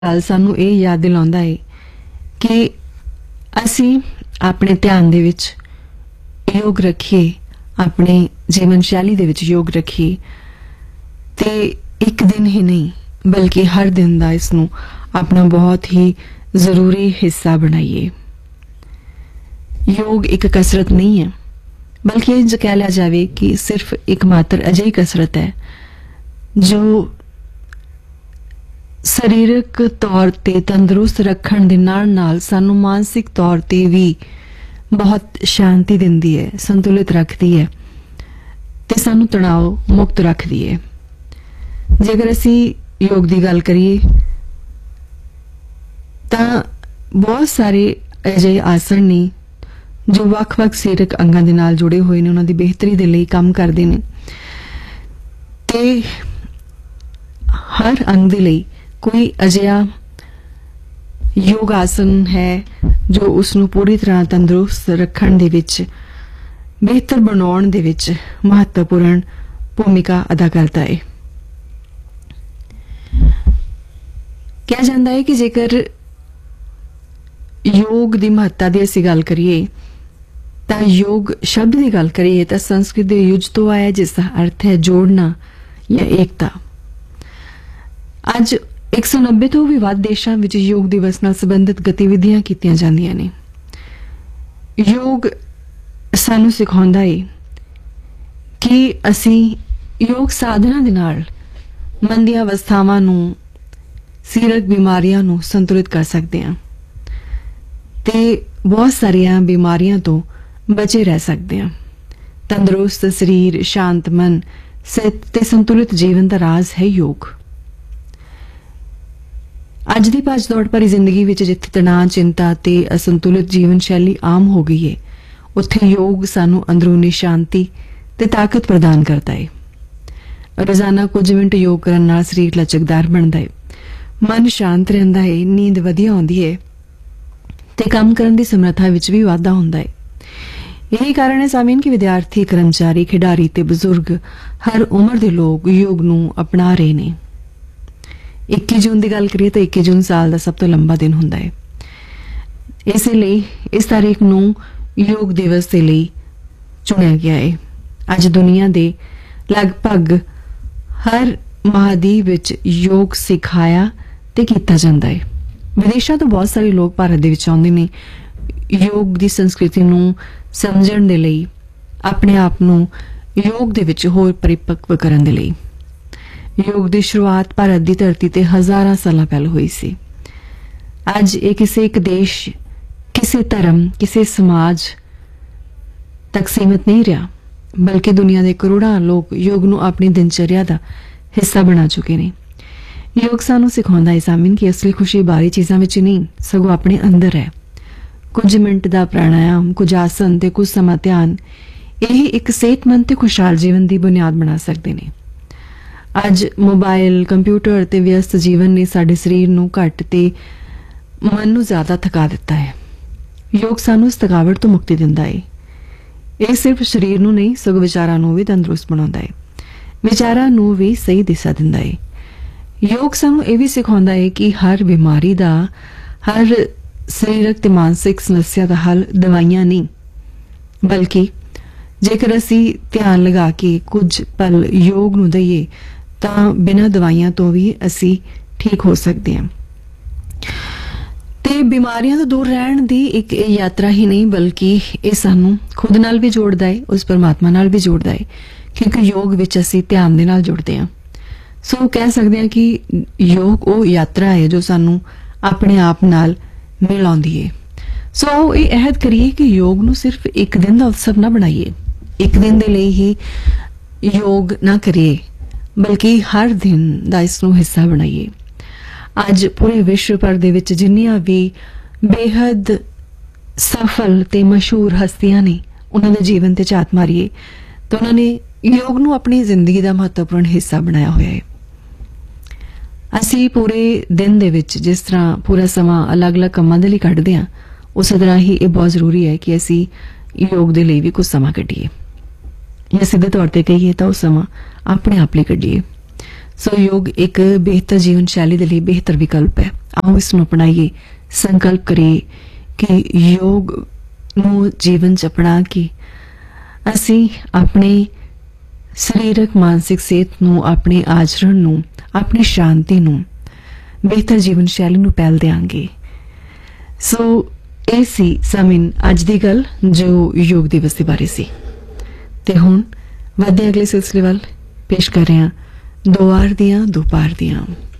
ਹਾਲ ਸਾਨੂੰ ਇਹ ਯਾਦ ਦਿਲਾਉਂਦਾ ਹੈ ਕਿ ਅਸੀਂ ਆਪਣੇ ਧਿਆਨ ਦੇ ਵਿੱਚ ਯੋਗ ਰੱਖੀਏ, ਆਪਣੇ ਜੀਵਨ ਸ਼ੈਲੀ ਦੇ ਵਿੱਚ ਯੋਗ ਰੱਖੀਏ ਤੇ ਇੱਕ ਦਿਨ ਹੀ ਨਹੀਂ ਬਲਕਿ ਹਰ ਦਿਨ ਦਾ ਇਸ ਨੂੰ ਆਪਣਾ ਬਹੁਤ ਹੀ ਜ਼ਰੂਰੀ ਹਿੱਸਾ ਬਣਾਈਏ। ਯੋਗ ਇੱਕ ਕਸਰਤ ਨਹੀਂ ਹੈ ਬਲਕਿ ਇੰਜ ਕਹਿ ਲਿਆ ਜਾਵੇ ਕਿ ਸਿਰਫ ਇੱਕ ਮਾਤਰ ਅਜਿਹੀ ਕਸਰਤ ਹੈ ਜੋ ਸਰੀਰਕ ਤੌਰ ਤੇ ਤੰਦਰੁਸਤ ਰੱਖਣ ਦੇ ਨਾਲ ਸਾਨੂੰ ਮਾਨਸਿਕ ਤੌਰ ਤੇ ਵੀ ਬਹੁਤ ਸ਼ਾਂਤੀ ਦਿੰਦੀ ਹੈ, ਸੰਤੁਲਿਤ ਰੱਖਦੀ ਹੈ ਤੇ ਸਾਨੂੰ ਤਣਾਅ ਮੁਕਤ ਰੱਖਦੀ ਹੈ। ਜੇਕਰ ਅਸੀਂ ਯੋਗ ਦੀ ਗੱਲ ਕਰੀਏ ਤਾਂ ਬਹੁਤ ਸਾਰੇ ਅਜਿਹੇ ਆਸਣ ਨੇ ਜੋ ਵੱਖ-ਵੱਖ ਸਰੀਰਕ ਅੰਗਾਂ ਦੇ ਨਾਲ ਜੁੜੇ ਹੋਏ ਨੇ, ਉਹਨਾਂ ਦੀ ਬਿਹਤਰੀ ਦੇ ਲਈ ਕੰਮ ਕਰਦੇ ਨੇ ਤੇ ਹਰ ਅੰਗ ਦੇ ਲਈ ਕੋਈ ਅਜਿਹਾ ਯੋਗ ਆਸਨ ਹੈ ਜੋ ਉਸ ਨੂੰ ਪੂਰੀ ਤਰ੍ਹਾਂ ਤੰਦਰੁਸਤ ਰੱਖਣ ਦੇ ਵਿੱਚ, ਬਿਹਤਰ ਬਣਾਉਣ ਦੇ ਵਿੱਚ ਮਹੱਤਵਪੂਰਨ ਭੂਮਿਕਾ ਅਦਾ ਕਰਦਾ ਹੈ। ਕਿਹਾ ਜਾਂਦਾ ਹੈ ਕਿ ਜੇਕਰ ਯੋਗ ਦੀ ਮਹੱਤਤਾ ਦੀ ਅਸੀਂ ਗੱਲ ਕਰੀਏ ਤਾਂ ਯੋਗ ਸ਼ਬਦ ਦੀ ਗੱਲ ਕਰੀਏ ਤਾਂ ਸੰਸਕ੍ਰਿਤ ਦੇ ਯੁਜ ਤੋਂ ਆਇਆ ਜਿਸ ਦਾ ਅਰਥ ਹੈ ਜੋੜਨਾ ਜਾਂ ਏਕਤਾ। ਅੱਜ 190 ਤੋਂ ਵੀ ਵੱਧ ਦੇਸ਼ਾਂ ਵਿੱਚ ਯੋਗ ਦਿਵਸ ਨਾਲ ਸੰਬੰਧਿਤ ਗਤੀਵਿਧੀਆਂ ਕੀਤੀਆਂ ਜਾਂਦੀਆਂ ਨੇ। ਯੋਗ ਸਾਨੂੰ ਸਿਖਾਉਂਦਾ ਹੈ ਕਿ ਅਸੀਂ ਯੋਗ ਸਾਧਨਾ ਦੇ ਨਾਲ ਮਨ ਦੀਆਂ ਅਵਸਥਾਵਾਂ ਨੂੰ, ਸਰੀਰਕ ਬਿਮਾਰੀਆਂ ਨੂੰ ਸੰਤੁਲਿਤ ਕਰ ਸਕਦੇ ਹਾਂ ਤੇ ਬਹੁਤ ਸਾਰੀਆਂ ਬਿਮਾਰੀਆਂ ਤੋਂ ਬਚੇ ਰਹਿ ਸਕਦੇ ਹਾਂ। ਤੰਦਰੁਸਤ ਸਰੀਰ, ਸ਼ਾਂਤ ਮਨ ਤੇ ਸੰਤੁਲਿਤ ਜੀਵਨ ਦਾ ਰਾਜ਼ ਹੈ ਯੋਗ। ਅੱਜ ਦੀ ਭੱਜ ਦੌੜ ਭਰੀ ਜ਼ਿੰਦਗੀ ਵਿੱਚ ਜਿੱਥੇ ਤਣਾਅ, ਚਿੰਤਾ ਤੇ ਅਸੰਤੁਲਿਤ ਜੀਵਨ ਸ਼ੈਲੀ ਆਮ ਹੋ ਗਈ ਹੈ, ਉੱਥੇ ਯੋਗ ਸਾਨੂੰ ਅੰਦਰੂਨੀ ਸ਼ਾਂਤੀ ਤੇ ਤਾਕਤ ਪ੍ਰਦਾਨ ਕਰਦਾ ਹੈ। ਰੋਜ਼ਾਨਾ ਕੁਝ ਮਿੰਟ ਯੋਗ ਕਰਨ ਨਾਲ ਸਰੀਰ ਲਚਕਦਾਰ ਬਣਦਾ ਹੈ, ਮਨ ਸ਼ਾਂਤ ਰਹਿੰਦਾ ਹੈ, ਨੀਂਦ ਵਧੀਆ ਆਉਂਦੀ ਹੈ ਤੇ ਕੰਮ ਕਰਨ ਦੀ ਸਮਰੱਥਾ ਵਿੱਚ ਵੀ ਵਾਧਾ ਹੁੰਦਾ ਹੈ। यही कारण है सामीन कि विद्यार्थी, कर्मचारी, खिडारी ते बुजुर्ग हर उम्र के लोग योग नूं अपना रहे ने। 21 जून की गल करिए तो 21 जून साल का सब तो लंबा दिन हुंदा है, इसलिए इस तारीख नूं योग दिवस के लिए चुनिया गया है। अज दुनिया के लगभग हर महाद्वीप विच योग सिखाया ते कीता जांदा है। विदेशों तो बहुत सारे लोग भारत दे विच आउंदे ने योग की संस्कृति नूं समझण दे लई, अपने आप नूं योग दे विच होर परिपक्व करन दे लई। योग की शुरुआत भारत की धरती ते हज़ारां साल पहले हुई सी। अज ये किसी एक देश, किसी धर्म, किसी समाज तक सीमित नहीं रहा, बल्कि दुनिया के करोड़ों लोग योग नूं अपनी दिनचर्या का हिस्सा बना चुके हैं। योग सानूं सिखाउंदा है सामिन कि असली खुशी बाहरी चीज़ां विच नहीं सगों अपने अंदर है। कुछ मिनट का प्राणायाम, कुछ आसन ते कुछ समा ध्यान यही एक सेहतमंद ते खुशहाल जीवन की बुनियाद बना सकते हैं। अज मोबाइल, कंप्यूटर ते व्यस्त जीवन ने साडे शरीर नूं घट ते मन नूं ज्यादा थका दिता है। योग सानूं इस थकावट तो मुक्ति दिंदा है। यह सिर्फ शरीर नूं नहीं सगों विचारां नूं भी तंदुरुस्त बनाउंदा है, विचारां नूं भी सही दिशा दिंदा है। योग सानूं यह भी सिखाउंदा है कि हर बीमारी का, हर सरीरक ते मानसिक समस्या का हल दवाइयां नहीं, बल्कि जेकर असी ध्यान लगा के कुछ पल योग नूं दईए तां बिना दवाइयां तो भी असी ठीक हो सकते हैं। ते बीमारियां तो दूर रहण दी एक यात्रा ही नहीं बल्कि ये सानू खुद नाल भी जोड़दा है, उस परमात्मा नाल भी जोड़दा है, क्योंकि योग विच असी ध्यान दे नाल जुड़दे हां। सो कह सकते हैं कि योग वो यात्रा है जो सानू अपने आप नाल मिल आउंदी है। सो आओ ये अहद करिए कि योग नूं सिर्फ एक दिन का उत्सव ना बनाइए, एक दिन दे लई ही योग ना करिए, बल्कि हर दिन दा इसनूं हिस्सा बनाइए। अज पूरे विश्व भर दे विच जिन्नियां भी बेहद सफल ते मशहूर हस्तियां ने उन्हां दे जीवन ते झात मारिए तो उन्होंने योग नूं अपनी जिंदगी का महत्वपूर्ण हिस्सा बनाया होया है। असी पूरे दिन दे विच जिस तरह पूरा समा अलग अलग कामां दे लई कढदे हां, उस तरह ही ये बहुत जरूरी है कि असी योग दे लई भी कुछ समा कढीए, या सीधे तौर पर कहिए तो समा अपने आप लई कढीए। ਸੋ ਯੋਗ ਇੱਕ ਬਿਹਤਰ ਜੀਵਨ ਸ਼ੈਲੀ ਦੇ ਲਈ ਬਿਹਤਰ ਵਿਕਲਪ ਹੈ। ਆਓ ਇਸ ਨੂੰ ਅਪਣਾਈਏ, ਸੰਕਲਪ ਕਰੀਏ ਕਿ ਯੋਗ ਨੂੰ ਜੀਵਨ ਚ ਅਪਣਾ ਕੇ ਅਸੀਂ ਆਪਣੀ ਸਰੀਰਕ ਮਾਨਸਿਕ ਸਿਹਤ ਨੂੰ, ਆਪਣੇ ਆਚਰਣ ਨੂੰ, ਆਪਣੀ ਸ਼ਾਂਤੀ ਨੂੰ, ਬਿਹਤਰ ਜੀਵਨ ਸ਼ੈਲੀ ਨੂੰ ਪਹਿਲ ਦੇਵਾਂਗੇ। ਸੋ ਇਹ ਸੀ ਸਮਿਨ ਅੱਜ ਦੀ ਗੱਲ ਜੋ ਯੋਗ ਦਿਵਸ ਦੇ ਬਾਰੇ ਸੀ। ਤੇ ਹੁਣ ਵਧਦੇ ਅਗਲੇ ਸਿਲਸਿਲੇ ਵੱਲ, ਪੇਸ਼ ਕਰ ਰਹੇ ਹਾਂ ਦੋ ਆਰ ਦੀਆਂ ਦੋ ਪਾਰ ਦੀਆਂ।